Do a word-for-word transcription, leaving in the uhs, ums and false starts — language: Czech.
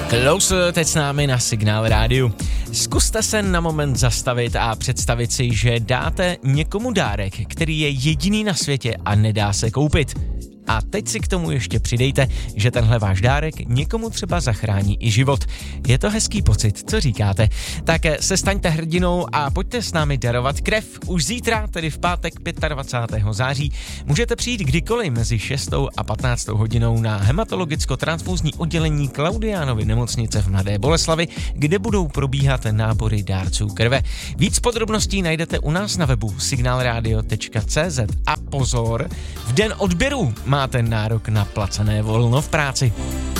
Close teď s námi na Signál rádiu. Zkuste se na moment zastavit a představit si, že dáte někomu dárek, který je jediný na světě a nedá se koupit. A teď si k tomu ještě přidejte, že tenhle váš dárek někomu třeba zachrání i život. Je to hezký pocit, co říkáte? Tak se staňte hrdinou a pojďte s námi darovat krev. Už zítra, tedy v pátek dvacátého pátého září, můžete přijít kdykoliv mezi šestou a patnáctou hodinou na hematologicko-transfuzní oddělení Klaudiánovy nemocnice v Mladé Boleslavi, kde budou probíhat nábory dárců krve. Víc podrobností najdete u nás na webu signalradio tečka cé zet. A pozor, v den odběru máte nárok na placené volno v práci.